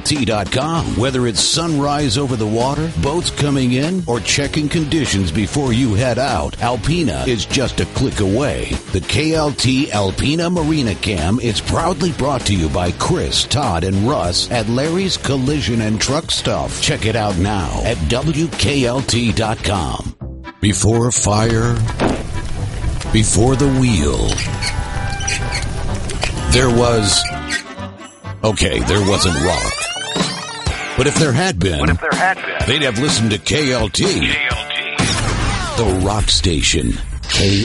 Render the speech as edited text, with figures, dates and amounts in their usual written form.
KLT.com. Whether it's sunrise over the water, boats coming in, or checking conditions before you head out, Alpena is just a click away. The KLT Alpena Marina Cam is proudly brought to you by Chris, Todd, and Russ at Larry's Collision and Truck Stuff. Check it out now at WKLT.com. Before fire, before the wheel, there wasn't rock. But if there had been, they'd have listened to KLT. The rock station.